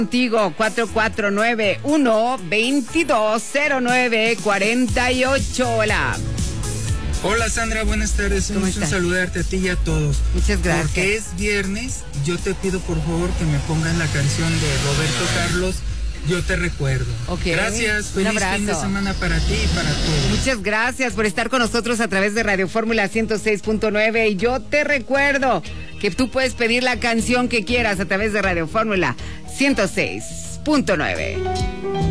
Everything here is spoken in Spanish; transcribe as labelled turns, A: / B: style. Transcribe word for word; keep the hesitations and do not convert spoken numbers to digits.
A: Contigo, cuatro cuatro nueve uno, veintidós cero nueve, cuarenta y ocho. Hola.
B: Hola Sandra, buenas tardes. Un gusto saludarte a ti y a todos.
A: Muchas gracias.
B: Porque es viernes, yo te pido por favor que me pongan la canción de Roberto Carlos, Yo te recuerdo.
A: Okay.
B: Gracias, feliz fin de semana para ti y para todos.
A: Muchas gracias por estar con nosotros a través de Radio Fórmula ciento seis punto nueve. Y yo te recuerdo que tú puedes pedir la canción que quieras a través de Radio Fórmula ciento seis punto nueve.